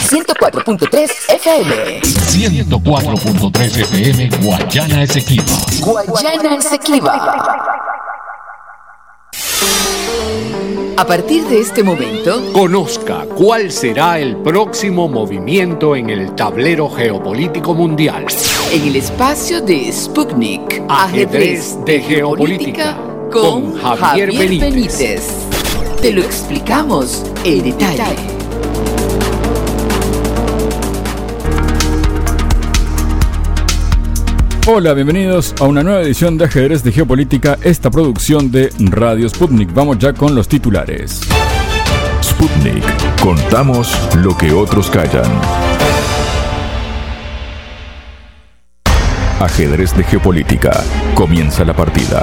104.3 FM. 104.3 FM Guayana Esequiba. Guayana Esequiba. A partir de este momento, conozca cuál será el próximo movimiento en el tablero geopolítico mundial. En el espacio de Sputnik, Ajedrez de Geopolítica, con Javier Benítez. Te lo explicamos en detalle. Hola, bienvenidos a una nueva edición de Ajedrez de Geopolítica, esta producción de Radio Sputnik. Vamos ya con los titulares. Sputnik. Contamos lo que otros callan. Ajedrez de Geopolítica. Comienza la partida.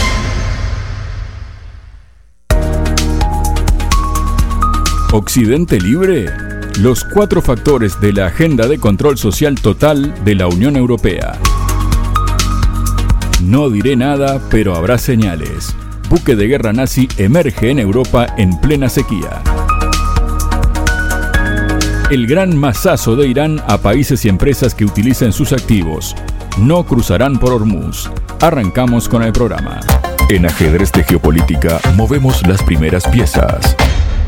¿Occidente libre? Los 4 factores de la agenda de control social total de la Unión Europea. No diré nada, pero habrá señales. Buque de guerra nazi emerge en Europa en plena sequía. El gran mazazo de Irán a países y empresas que utilicen sus activos. No cruzarán por Hormuz. Arrancamos con el programa. En Ajedrez de Geopolítica movemos las primeras piezas.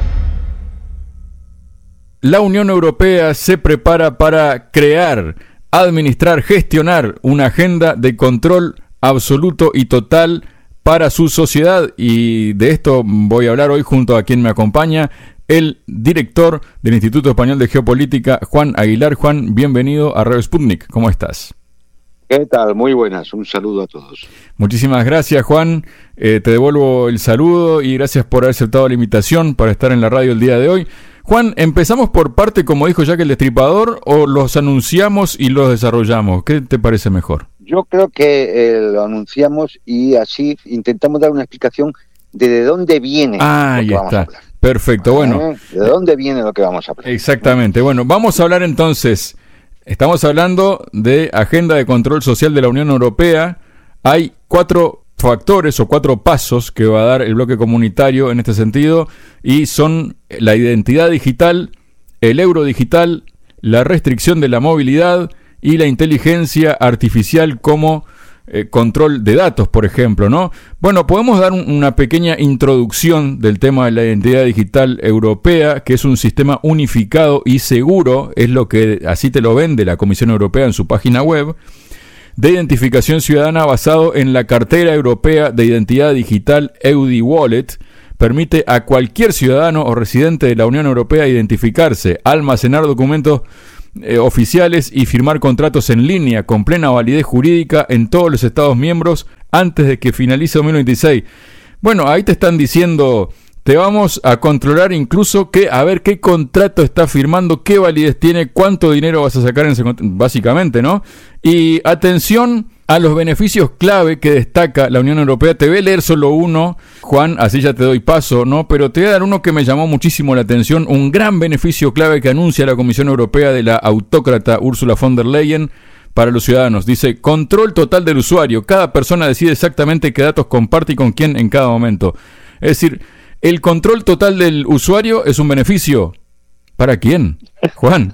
La Unión Europea se prepara para crear, administrar, gestionar una agenda de control absoluto y total para su sociedad, y de esto voy a hablar hoy junto a quien me acompaña, el director del Instituto Español de Geopolítica, Juan Aguilar. Juan, bienvenido a Radio Sputnik. ¿Cómo estás? ¿Qué tal? Muy buenas, un saludo a todos. Muchísimas gracias, Juan, te devuelvo el saludo y gracias por haber aceptado la invitación para estar en la radio el día de hoy. Juan, ¿empezamos por parte, como dijo Jack el Destripador, o los anunciamos y los desarrollamos? ¿Qué te parece mejor? Yo creo que lo anunciamos y así intentamos dar una explicación de dónde viene ahí lo que vamos a está. hablar. Perfecto, bueno. ¿De dónde viene lo que vamos a hablar? Exactamente. Bueno, vamos a hablar entonces. Estamos hablando de Agenda de Control Social de la Unión Europea. Hay 4 factores o 4 pasos que va a dar el bloque comunitario en este sentido, y son la identidad digital, el euro digital, la restricción de la movilidad y la inteligencia artificial como control de datos, por ejemplo, ¿no? Bueno, podemos dar una pequeña introducción del tema de la identidad digital europea, que es un sistema unificado y seguro, es lo que así te lo vende la Comisión Europea en su página web, de identificación ciudadana basado en la cartera europea de identidad digital EUDI Wallet. Permite a cualquier ciudadano o residente de la Unión Europea identificarse, almacenar documentos oficiales y firmar contratos en línea con plena validez jurídica en todos los Estados miembros antes de que finalice 2026. Bueno, ahí te están diciendo, te vamos a controlar incluso a ver qué contrato está firmando, qué validez tiene, cuánto dinero vas a sacar en ese contrato, básicamente, ¿no? Y atención a los beneficios clave que destaca la Unión Europea. Te voy a leer solo uno, Juan, así ya te doy paso, ¿no? Pero te voy a dar uno que me llamó muchísimo la atención, un gran beneficio clave que anuncia la Comisión Europea de la autócrata Ursula von der Leyen para los ciudadanos. Dice, control total del usuario. Cada persona decide exactamente qué datos comparte y con quién en cada momento. Es decir, el control total del usuario es un beneficio. ¿Para quién, Juan?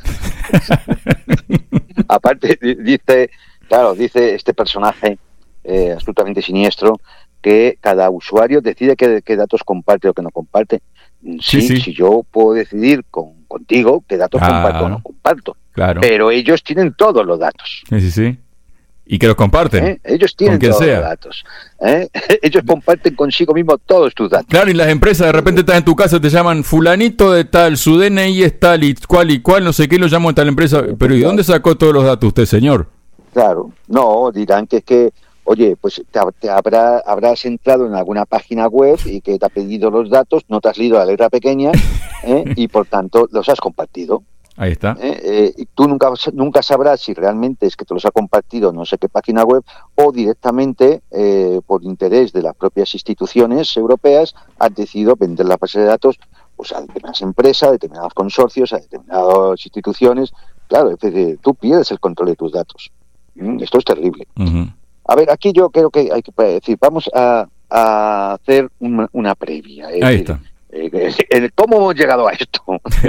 Aparte, dice este personaje absolutamente siniestro que cada usuario decide qué datos comparte o qué no comparte. Sí. Si yo puedo decidir contigo qué datos comparto o no comparto. Claro. Pero ellos tienen todos los datos. Sí. Y que los comparten. Ellos tienen todos los datos. Ellos comparten consigo mismo todos tus datos. Claro, y las empresas de repente están en tu casa, te llaman fulanito de tal, su DNI es tal y cual, no sé qué, lo llamo a tal empresa. Pero ¿y dónde sacó todos los datos usted, señor? Claro, no, dirán que oye, pues habrás entrado en alguna página web y que te ha pedido los datos, no te has leído la letra pequeña y por tanto los has compartido. Ahí está. Y tú nunca sabrás si realmente es que te los ha compartido no sé qué página web o directamente por interés de las propias instituciones europeas has decidido vender la base de datos pues a determinadas empresas, a determinados consorcios, a determinadas instituciones. Claro, es decir, tú pierdes el control de tus datos. Esto es terrible. Uh-huh. A ver, aquí yo creo que hay que decir, vamos a hacer una previa. Ahí está. ¿Cómo hemos llegado a esto?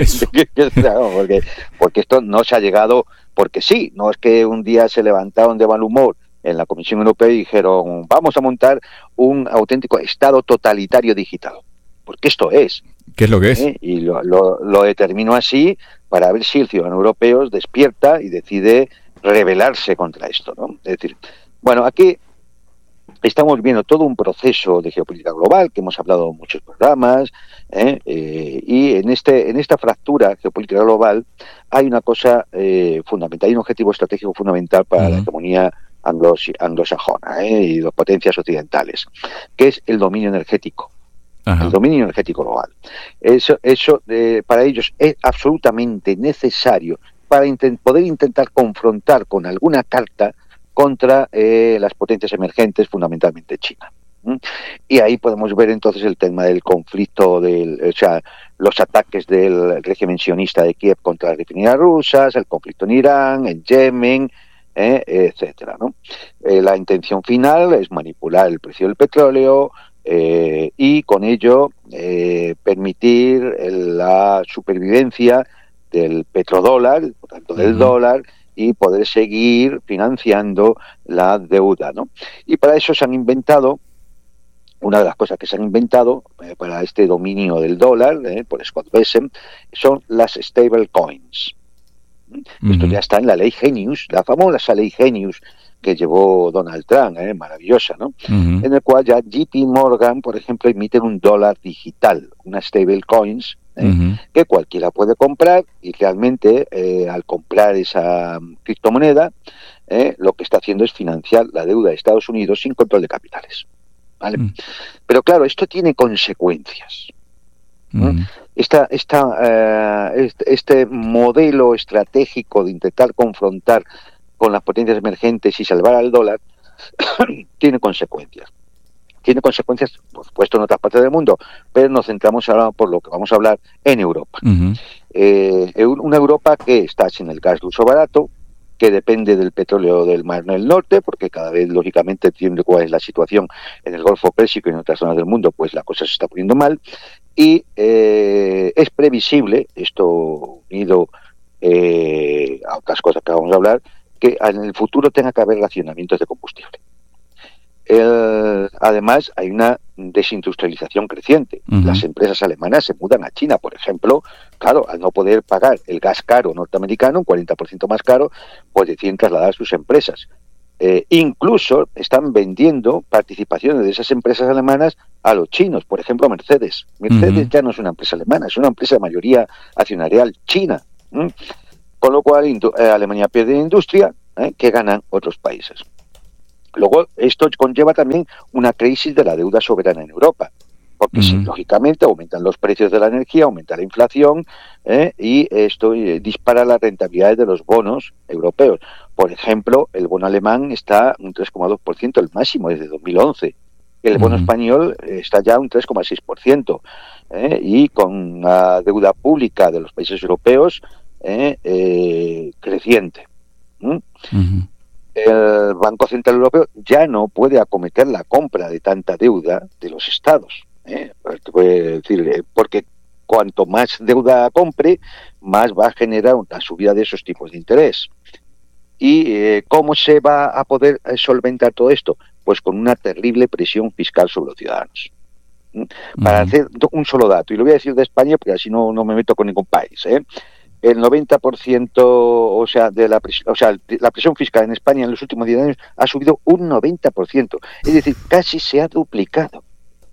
porque esto no se ha llegado porque sí, no es que un día se levantaron de mal humor en la Comisión Europea y dijeron vamos a montar un auténtico Estado totalitario digital, porque esto es. ¿Qué es lo que es? Y lo determinó así para ver si el ciudadano europeo despierta y decide rebelarse contra esto, ¿no? Es decir, bueno, aquí estamos viendo todo un proceso de geopolítica global que hemos hablado en muchos programas, y en esta fractura geopolítica global hay una cosa fundamental, hay un objetivo estratégico fundamental para la hegemonía anglosajona y las potencias occidentales, que es el dominio energético. Ajá. El dominio energético global. Eso para ellos es absolutamente necesario para poder intentar confrontar con alguna carta contra las potencias emergentes, fundamentalmente China. Y ahí podemos ver entonces el tema del conflicto, los ataques del régimen sionista de Kiev contra las refinerías rusas, el conflicto en Irán, en Yemen, etcétera, ¿no? La intención final es manipular el precio del petróleo y con ello permitir la supervivencia del petrodólar, por tanto del dólar, y poder seguir financiando la deuda, ¿no? Y para eso se han inventado, una de las cosas que se han inventado para este dominio del dólar, por Scott Bessent, son las stable coins. Esto ya está en la ley Genius, la famosa ley Genius que llevó Donald Trump, maravillosa, ¿no? En el cual ya JP Morgan, por ejemplo, emite un dólar digital, una stable coins, que cualquiera puede comprar, y realmente al comprar esa criptomoneda lo que está haciendo es financiar la deuda de Estados Unidos sin control de capitales, ¿vale? Pero claro, esto tiene consecuencias. Este modelo estratégico de intentar confrontar con las potencias emergentes y salvar al dólar tiene consecuencias. Tiene consecuencias, por supuesto, en otras partes del mundo, pero nos centramos ahora, por lo que vamos a hablar, en Europa. Una Europa que está sin el gas ruso barato, que depende del petróleo del Mar del Norte, porque cada vez, lógicamente, entiende cuál es la situación en el Golfo Pérsico y en otras zonas del mundo, pues la cosa se está poniendo mal. Y es previsible, esto unido a otras cosas que vamos a hablar, que en el futuro tenga que haber racionamientos de combustible. Además, hay una desindustrialización creciente. Las empresas alemanas se mudan a China, por ejemplo, claro, al no poder pagar el gas caro norteamericano, un 40% más caro, pues deciden trasladar sus empresas. Incluso están vendiendo participaciones de esas empresas alemanas a los chinos, por ejemplo, Mercedes. Mercedes ya no es una empresa alemana, es una empresa de mayoría accionarial china. Con lo cual Alemania pierde industria que ganan otros países. Luego, esto conlleva también una crisis de la deuda soberana en Europa, porque lógicamente aumentan los precios de la energía, aumenta la inflación, y esto dispara las rentabilidades de los bonos europeos. Por ejemplo, el bono alemán está un 3,2%, el máximo desde 2011. El bono español está ya un 3,6%, y con la deuda pública de los países europeos creciente. El Banco Central Europeo ya no puede acometer la compra de tanta deuda de los estados, porque cuanto más deuda compre, más va a generar una subida de esos tipos de interés. ¿Y cómo se va a poder solventar todo esto? Pues con una terrible presión fiscal sobre los ciudadanos. Para hacer un solo dato, y lo voy a decir de España porque así no me meto con ningún país, el 90%, la presión fiscal en España en los últimos 10 años ha subido un 90%. Es decir, casi se ha duplicado.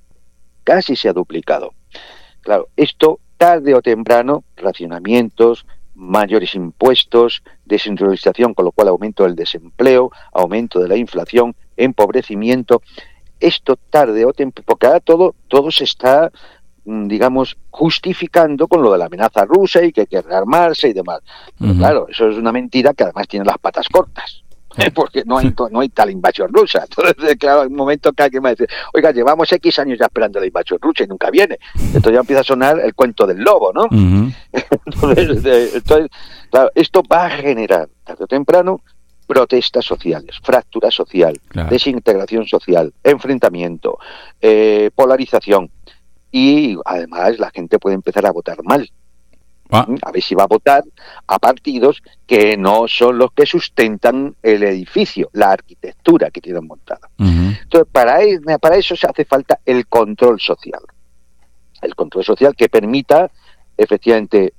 Claro, esto tarde o temprano, racionamientos, mayores impuestos, desindustrialización, con lo cual aumento del desempleo, aumento de la inflación, empobrecimiento. Esto tarde o temprano, porque ahora todo se está, digamos, justificando con lo de la amenaza rusa y que hay que rearmarse y demás. Pero claro, eso es una mentira que además tiene las patas cortas, porque no hay tal invasión rusa. Entonces, claro, hay un momento que alguien va a decir, oiga, llevamos X años ya esperando la invasión rusa y nunca viene. Entonces ya empieza a sonar el cuento del lobo, ¿no? Entonces, claro, esto va a generar, tarde o temprano, protestas sociales, fractura social, desintegración social, enfrentamiento, polarización. y además la gente puede empezar a votar mal. A ver si va a votar a partidos que no son los que sustentan el edificio, la arquitectura que tienen montada. Entonces, para eso se hace falta el control social. El control social que permita, efectivamente,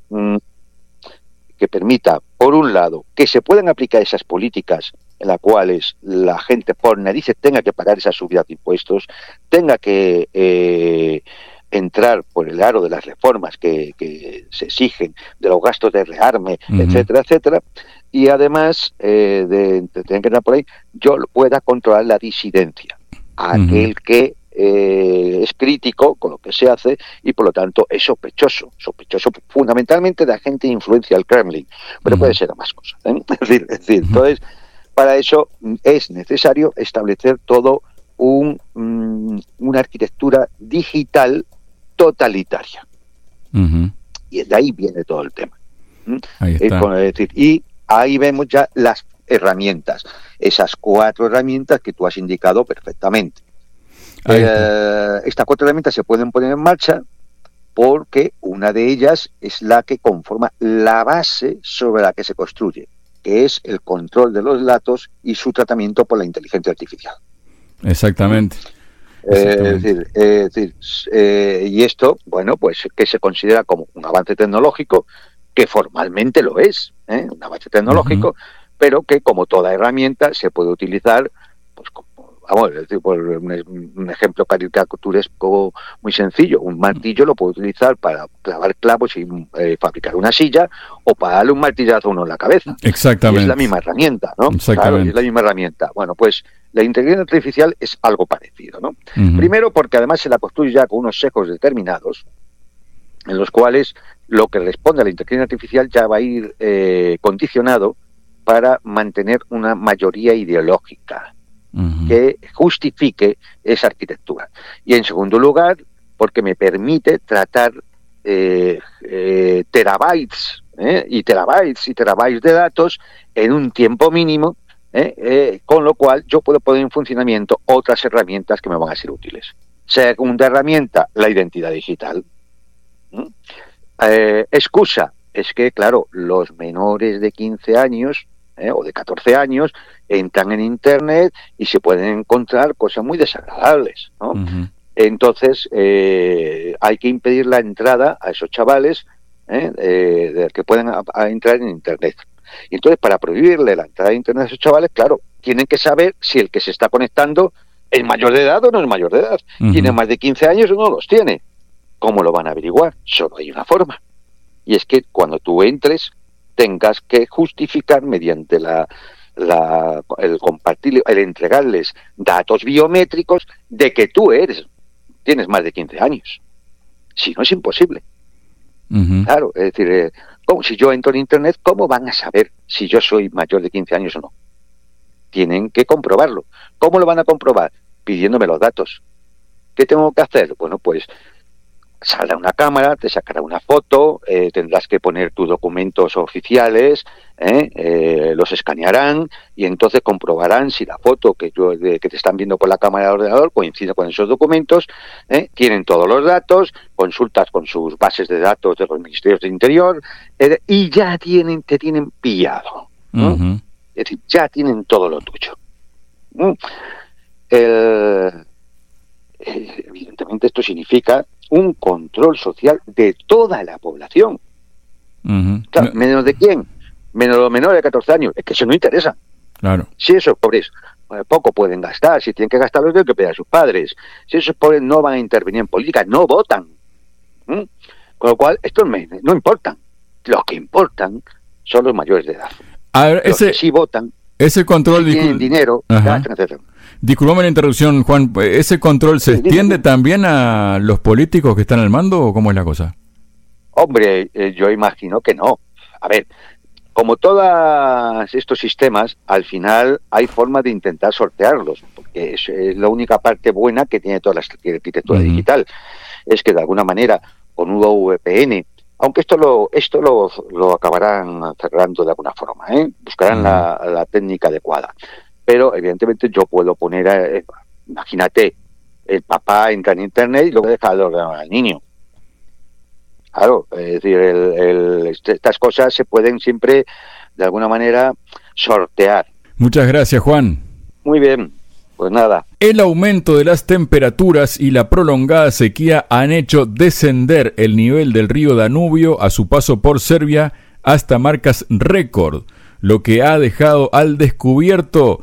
por un lado, que se puedan aplicar esas políticas en las cuales la gente por narices tenga que pagar esa subida de impuestos, tenga que entrar por el aro de las reformas que se exigen, de los gastos de rearme, etcétera, etcétera, y además de tener que entrar por ahí, yo pueda controlar la disidencia, aquel que es crítico con lo que se hace y por lo tanto es sospechoso fundamentalmente de agente de influencia del Kremlin, pero puede ser más cosas, ¿eh? Es decir, entonces, para eso es necesario establecer todo una arquitectura digital totalitaria. Y de ahí viene todo el tema. Ahí está. Es decir, y ahí vemos ya las herramientas, esas 4 herramientas que tú has indicado perfectamente. Estas 4 herramientas se pueden poner en marcha porque una de ellas es la que conforma la base sobre la que se construye, que es el control de los datos y su tratamiento por la inteligencia artificial. Exactamente. Y esto, bueno, pues que se considera como un avance tecnológico, que formalmente lo es, un avance tecnológico, pero que como toda herramienta se puede utilizar, pues como, vamos, es decir, por un ejemplo caricaturesco muy sencillo, un martillo lo puedo utilizar para clavar clavos y fabricar una silla, o para darle un martillazo a uno en la cabeza. Exactamente. Y es la misma herramienta, ¿no? Exactamente. Claro, es la misma herramienta. Bueno, pues la inteligencia artificial es algo parecido, ¿no? Primero porque además se la construye ya con unos sesgos determinados, en los cuales lo que responde a la inteligencia artificial ya va a ir condicionado para mantener una mayoría ideológica que justifique esa arquitectura. Y en segundo lugar, porque me permite tratar terabytes y terabytes de datos en un tiempo mínimo, con lo cual yo puedo poner en funcionamiento otras herramientas que me van a ser útiles. Segunda herramienta, la identidad digital. Excusa, es que claro, los menores de 15 años o de 14 años entran en Internet y se pueden encontrar cosas muy desagradables, ¿no? Entonces hay que impedir la entrada a esos chavales que puedan entrar en Internet. Y entonces, para prohibirle la entrada de Internet a esos chavales, claro, tienen que saber si el que se está conectando es mayor de edad o no es mayor de edad. ¿Tiene más de 15 años o no los tiene? ¿Cómo lo van a averiguar? Solo hay una forma. Y es que cuando tú entres, tengas que justificar mediante el compartir, el entregarles datos biométricos de que tú tienes más de 15 años. Si no, es imposible. Claro, es decir, si yo entro en Internet, ¿cómo van a saber si yo soy mayor de 15 años o no? Tienen que comprobarlo. ¿Cómo lo van a comprobar? Pidiéndome los datos. ¿Qué tengo que hacer? Bueno, pues saldrá una cámara, te sacará una foto, tendrás que poner tus documentos oficiales, los escanearán y entonces comprobarán si la foto que te están viendo por la cámara del ordenador coincide con esos documentos, tienen todos los datos, consultas con sus bases de datos de los ministerios de Interior y ya te tienen pillado, ¿no? Es decir, ya tienen todo lo tuyo. Evidentemente esto significa un control social de toda la población. Claro, ¿menos de quién? Menos los menores de 14 años. Es que eso no interesa. Claro. Si esos pobres poco pueden gastar, si tienen que gastar los tienen que pedir a sus padres. Si esos pobres no van a intervenir en política, no votan. Con lo cual, estos no importan. Los que importan son los mayores de edad. A ver, los que sí votan, ese control, si tienen dinero, gastan, etc. Disculpame la interrupción, Juan. ¿Ese control se extiende también a los políticos que están al mando o cómo es la cosa? Hombre, yo imagino que no. A ver, como todos estos sistemas, al final hay forma de intentar sortearlos, porque es la única parte buena que tiene toda la arquitectura digital. Es que de alguna manera, con un VPN, aunque esto lo acabarán cerrando de alguna forma, buscarán la técnica adecuada. Pero evidentemente yo puedo poner, imagínate, el papá entra en internet y luego deja el ordenador al niño. Claro, es decir, estas cosas se pueden siempre, de alguna manera, sortear. Muchas gracias, Juan. Muy bien, pues nada. El aumento de las temperaturas y la prolongada sequía han hecho descender el nivel del río Danubio a su paso por Serbia hasta marcas récord, lo que ha dejado al descubierto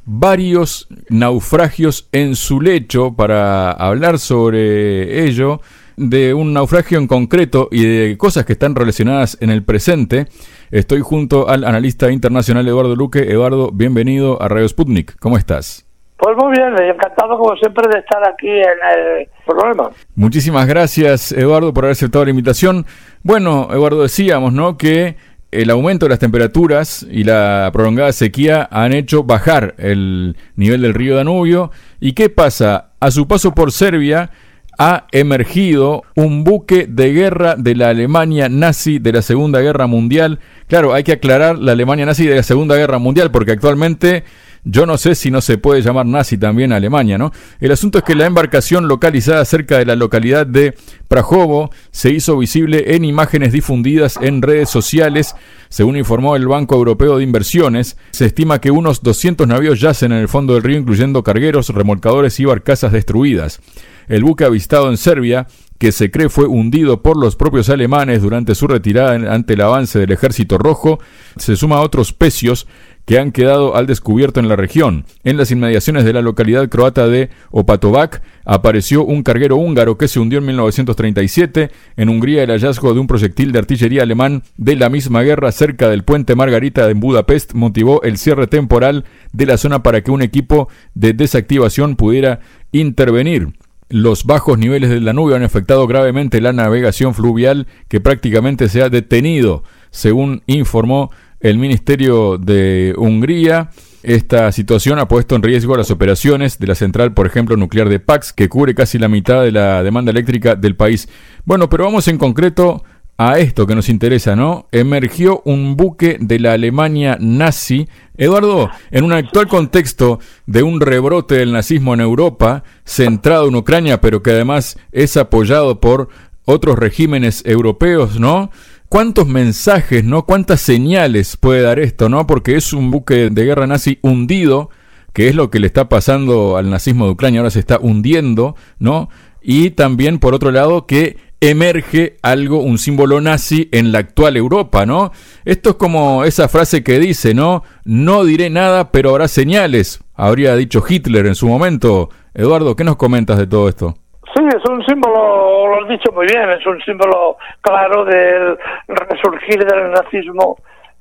varios naufragios en su lecho. Para hablar sobre ello, de un naufragio en concreto y de cosas que están relacionadas en el presente, estoy junto al analista internacional Eduardo Luque. Eduardo, bienvenido a Radio Sputnik. ¿Cómo estás? Pues muy bien, encantado como siempre de estar aquí en el programa. Muchísimas gracias, Eduardo, por haber aceptado la invitación. Bueno, Eduardo, decíamos, ¿no?, que el aumento de las temperaturas y la prolongada sequía han hecho bajar el nivel del río Danubio. ¿Y qué pasa? A su paso por Serbia ha emergido un buque de guerra de la Alemania nazi de la Segunda Guerra Mundial. Claro, hay que aclarar la Alemania nazi de la Segunda Guerra Mundial, porque actualmente yo no sé si no se puede llamar nazi también a Alemania, ¿no? El asunto es que la embarcación, localizada cerca de la localidad de Prahovo, se hizo visible en imágenes difundidas en redes sociales. Según informó el Banco Europeo de Inversiones, se estima que unos 200 navíos yacen en el fondo del río, incluyendo cargueros, remolcadores y barcazas destruidas. El buque avistado en Serbia, que se cree fue hundido por los propios alemanes durante su retirada ante el avance del Ejército Rojo, se suma a otros pecios que han quedado al descubierto en la región. En las inmediaciones de la localidad croata de Opatovac apareció un carguero húngaro que se hundió en 1937. En Hungría, el hallazgo de un proyectil de artillería alemán de la misma guerra cerca del puente Margarita en Budapest motivó el cierre temporal de la zona para que un equipo de desactivación pudiera intervenir. Los bajos niveles del Danubio han afectado gravemente la navegación fluvial, que prácticamente se ha detenido, según informó el Ministerio de Hungría. Esta situación ha puesto en riesgo las operaciones de la central, por ejemplo, nuclear de Paks, que cubre casi la mitad de la demanda eléctrica del país. Bueno, pero vamos en concreto a esto que nos interesa, ¿no? Emergió un buque de la Alemania nazi. Eduardo, en un actual contexto de un rebrote del nazismo en Europa, centrado en Ucrania, pero que además es apoyado por otros regímenes europeos, ¿no? ¿Cuántos mensajes, no? ¿Cuántas señales puede dar esto, no? Porque es un buque de guerra nazi hundido, que es lo que le está pasando al nazismo de Ucrania, ahora se está hundiendo, ¿no? Y también, por otro lado, que emerge algo, un símbolo nazi en la actual Europa, ¿no? Esto es como esa frase que dice, ¿no? No diré nada, pero habrá señales, habría dicho Hitler en su momento. Eduardo, ¿qué nos comentas de todo esto? Sí, es un símbolo, lo has dicho muy bien, es un símbolo claro del resurgir del nazismo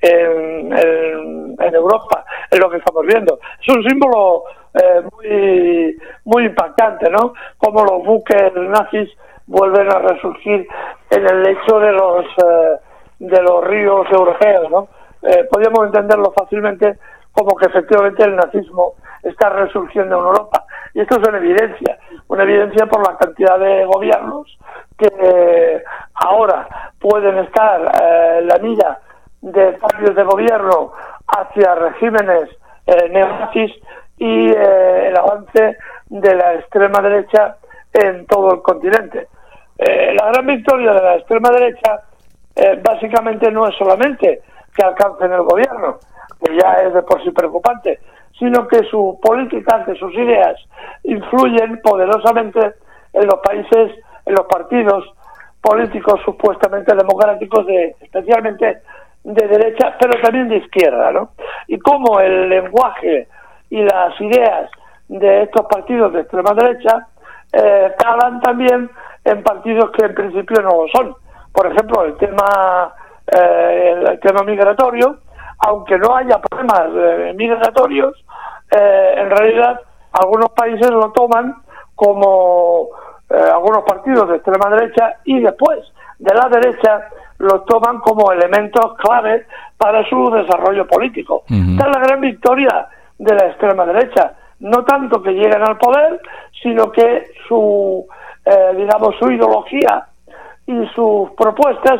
en Europa, es lo que estamos viendo. Es un símbolo muy impactante, ¿no? Como los buques nazis vuelven a resurgir en el lecho de los ríos europeos, ¿no? Podríamos entenderlo fácilmente como que efectivamente el nazismo está resurgiendo en Europa. Y esto es una evidencia por la cantidad de gobiernos que ahora pueden estar en la mira de cambios de gobierno hacia regímenes neonazis y el avance de la extrema derecha en todo el continente. La gran victoria de la extrema derecha básicamente no es solamente que alcancen el gobierno, que ya es de por sí preocupante, sino que su política, que sus ideas influyen poderosamente en los países, en los partidos políticos supuestamente democráticos, especialmente de derecha, pero también de izquierda, ¿no? Y cómo el lenguaje y las ideas de estos partidos de extrema derecha calan también en partidos que en principio no lo son. Por ejemplo, el tema migratorio, aunque no haya problemas migratorios, en realidad algunos países lo toman como algunos partidos de extrema derecha y después de la derecha lo toman como elementos claves para su desarrollo político. Esta es la gran victoria de la extrema derecha. No tanto que lleguen al poder, sino que su ideología y sus propuestas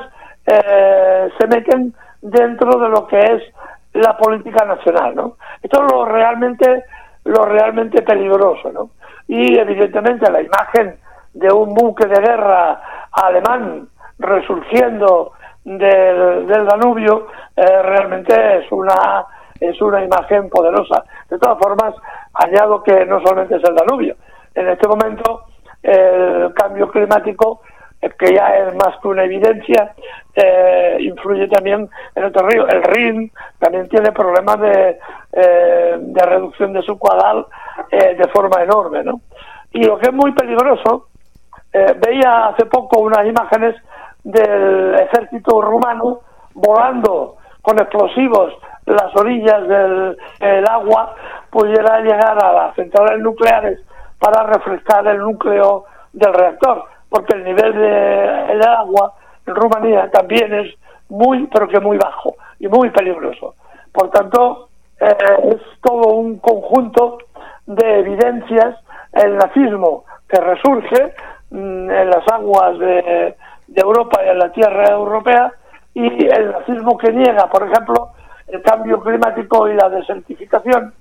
se meten dentro de lo que es la política nacional, ¿no? Esto es lo realmente peligroso, ¿no? y evidentemente la imagen de un buque de guerra alemán resurgiendo del Danubio realmente es una imagen poderosa. De todas formas, añado que no solamente es el Danubio. En este momento el cambio climático, que ya es más que una evidencia, influye también en otro río. El Rin también tiene problemas de reducción de su caudal de forma enorme, ¿no? Y lo que es muy peligroso, veía hace poco unas imágenes del ejército rumano volando con explosivos las orillas del agua, pudiera llegar a las centrales nucleares para refrescar el núcleo del reactor, porque el nivel del agua en Rumanía también es muy, pero que muy bajo y muy peligroso. Por tanto, es todo un conjunto de evidencias, el nazismo que resurge en las aguas de Europa y en la tierra europea, y el nazismo que niega, por ejemplo, el cambio climático y la desertificación,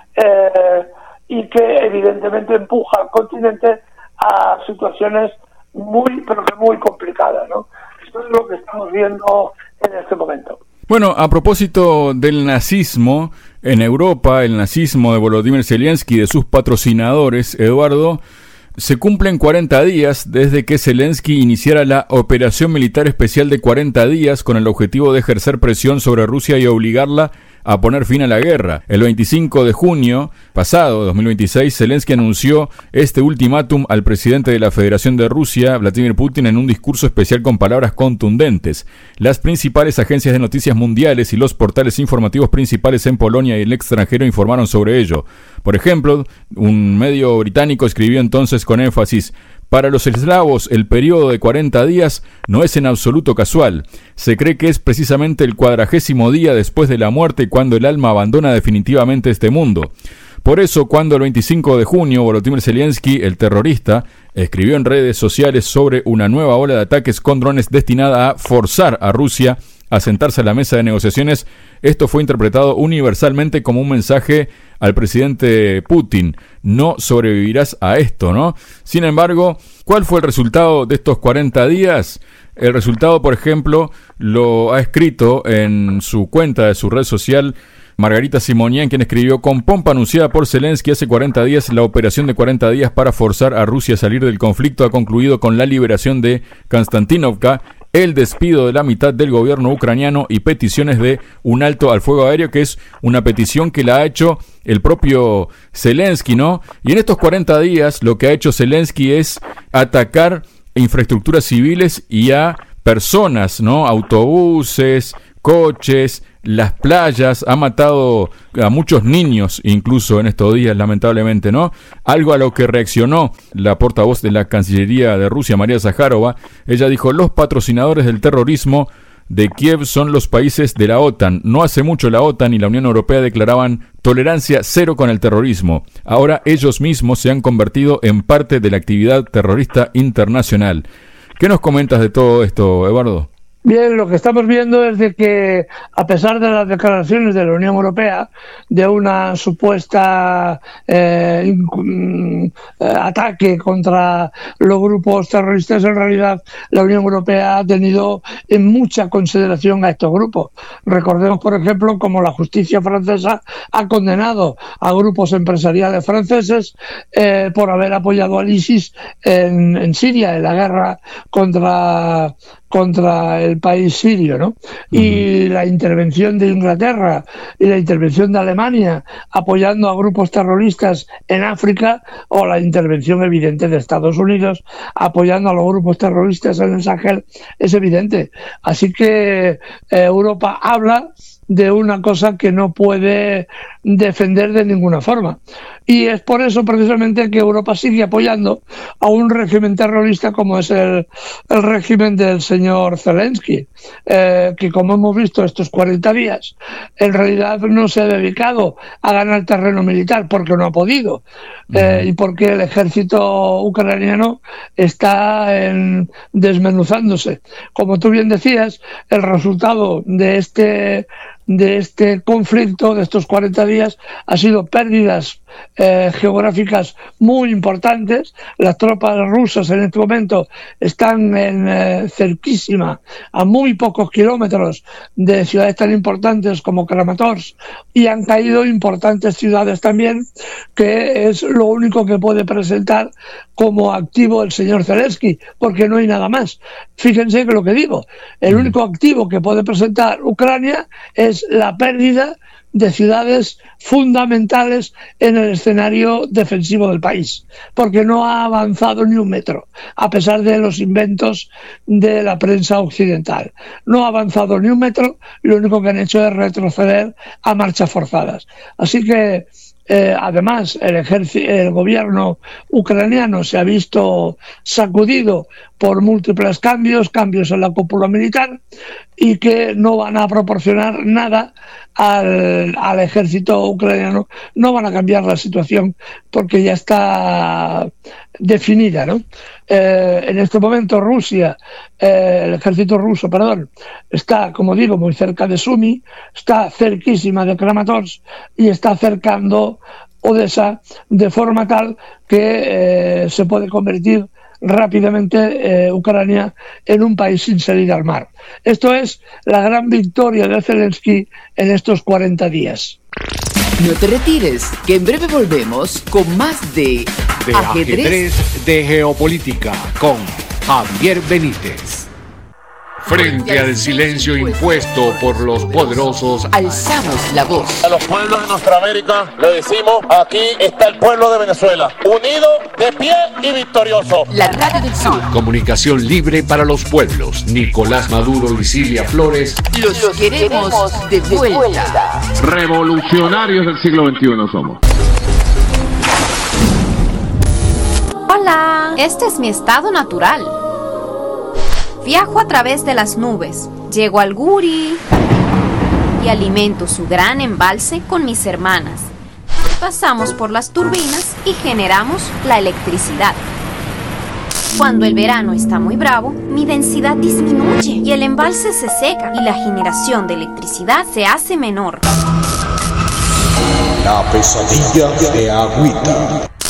y que evidentemente empuja al continente a situaciones muy, pero que muy complicadas, ¿no? Esto es lo que estamos viendo en este momento. Bueno, a propósito del nazismo en Europa, el nazismo de Volodymyr Zelensky y de sus patrocinadores, Eduardo, se cumplen 40 días desde que Zelensky iniciara la operación militar especial de 40 días con el objetivo de ejercer presión sobre Rusia y obligarla a poner fin a la guerra. El 25 de junio pasado, 2026, Zelensky anunció este ultimátum al presidente de la Federación de Rusia, Vladimir Putin, en un discurso especial con palabras contundentes. Las principales agencias de noticias mundiales y los portales informativos principales en Polonia y el extranjero informaron sobre ello. Por ejemplo, un medio británico escribió entonces con énfasis: para los eslavos, el periodo de 40 días no es en absoluto casual. Se cree que es precisamente el 40º día después de la muerte cuando el alma abandona definitivamente este mundo. Por eso, cuando el 25 de junio Volodymyr Zelensky, el terrorista, escribió en redes sociales sobre una nueva ola de ataques con drones destinada a forzar a Rusia a sentarse a la mesa de negociaciones, esto fue interpretado universalmente como un mensaje al presidente Putin: no sobrevivirás a esto, ¿no? Sin embargo, ¿cuál fue el resultado de estos 40 días? El resultado, por ejemplo, lo ha escrito en su cuenta de su red social Margarita Simonian, quien escribió: con pompa anunciada por Zelensky hace 40 días, la operación de 40 días para forzar a Rusia a salir del conflicto ha concluido con la liberación de Konstantinovka, el despido de la mitad del gobierno ucraniano y peticiones de un alto al fuego aéreo, que es una petición que la ha hecho el propio Zelensky, ¿no? Y en estos 40 días lo que ha hecho Zelensky es atacar infraestructuras civiles y a personas, ¿no? Autobuses, coches, las playas, ha matado a muchos niños incluso en estos días, lamentablemente, ¿no? Algo a lo que reaccionó la portavoz de la Cancillería de Rusia, María Zaharova. Ella dijo: los patrocinadores del terrorismo de Kiev son los países de la OTAN. No hace mucho la OTAN y la Unión Europea declaraban tolerancia cero con el terrorismo. Ahora ellos mismos se han convertido en parte de la actividad terrorista internacional. ¿Qué nos comentas de todo esto, Eduardo? Bien, lo que estamos viendo es de que, a pesar de las declaraciones de la Unión Europea de una supuesta ataque contra los grupos terroristas, en realidad la Unión Europea ha tenido en mucha consideración a estos grupos. Recordemos, por ejemplo, cómo la justicia francesa ha condenado a grupos empresariales franceses por haber apoyado al ISIS en Siria, en la guerra contra el país sirio, ¿no? Y la intervención de Inglaterra y la intervención de Alemania apoyando a grupos terroristas en África, o la intervención evidente de Estados Unidos apoyando a los grupos terroristas en el Sahel, es evidente. Así que Europa habla de una cosa que no puede defender de ninguna forma. Y es por eso precisamente que Europa sigue apoyando a un régimen terrorista como es el régimen del señor Zelensky, que, como hemos visto estos 40 días, en realidad no se ha dedicado a ganar terreno militar porque no ha podido, y porque el ejército ucraniano está desmenuzándose. Como tú bien decías, el resultado de de este conflicto, de estos 40 días, ha sido pérdidas geográficas muy importantes. Las tropas rusas en este momento están cerquísima, a muy pocos kilómetros de ciudades tan importantes como Kramatorsk, y han caído importantes ciudades también, que es lo único que puede presentar como activo el señor Zelensky, porque no hay nada más. Fíjense que lo que digo, el único activo que puede presentar Ucrania es la pérdida de ciudades fundamentales en el escenario defensivo del país, porque no ha avanzado ni un metro, a pesar de los inventos de la prensa occidental. No ha avanzado ni un metro, lo único que han hecho es retroceder a marchas forzadas. Así que además el gobierno ucraniano se ha visto sacudido por múltiples cambios en la cúpula militar, y que no van a proporcionar nada al ejército ucraniano, no van a cambiar la situación porque ya está definida, ¿no? En este momento el ejército ruso, está, como digo, muy cerca de Sumy, está cerquísima de Kramatorsk y está acercando Odessa, de forma tal que se puede convertir rápidamente Ucrania en un país sin salida al mar. Esto es la gran victoria de Zelensky en estos 40 días. No te retires, que en breve volvemos con más de Ajedrez de Geopolítica con Javier Benítez. Frente al silencio impuesto por los poderosos, alzamos la voz. A los pueblos de nuestra América le decimos: aquí está el pueblo de Venezuela, unido, de pie y victorioso. La Radio del Sur. Comunicación libre para los pueblos. Nicolás Maduro y Silvia Flores. Los queremos de vuelta. Revolucionarios del siglo XXI somos. Hola, este es mi estado natural. Viajo a través de las nubes, llego al Guri y alimento su gran embalse con mis hermanas. Pasamos por las turbinas y generamos la electricidad. Cuando el verano está muy bravo, mi densidad disminuye y el embalse se seca y la generación de electricidad se hace menor. La pesadilla de Agüita.